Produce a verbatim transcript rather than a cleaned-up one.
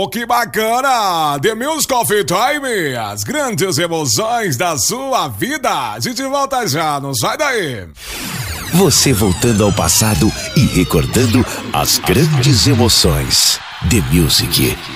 Oh, que bacana! The Music Coffee Time, as grandes emoções da sua vida. A gente volta já, não sai daí. Você voltando ao passado e recordando as grandes emoções. The Music